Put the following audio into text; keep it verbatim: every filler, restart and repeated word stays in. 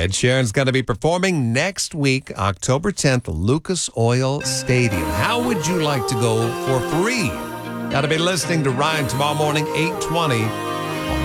Ed Sheeran's going to be performing next week, October tenth, Lucas Oil Stadium. How would you like to go for free? Got to be listening to Ryan tomorrow morning, eight twenty.